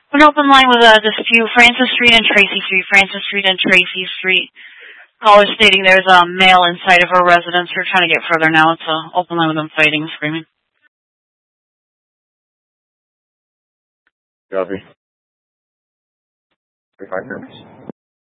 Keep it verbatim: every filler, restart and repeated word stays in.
An open line with a dispute, Francis Street and Tracy Street, Francis Street and Tracy Street. Caller stating there's a male inside of her residence. We're trying to get further now. It's an open line with them fighting and screaming. Copy. For five minutes.